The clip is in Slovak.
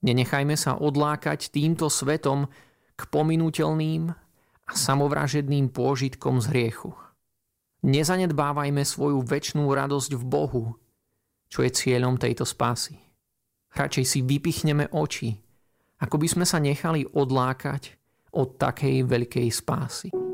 Nenechajme sa odlákať týmto svetom k pominuteľným a samovražedným pôžitkom z hriechu. Nezanedbávajme svoju večnú radosť v Bohu, čo je cieľom tejto spásy. Radšej si vypichneme oči, ako by sme sa nechali odlákať od takej veľkej spásy.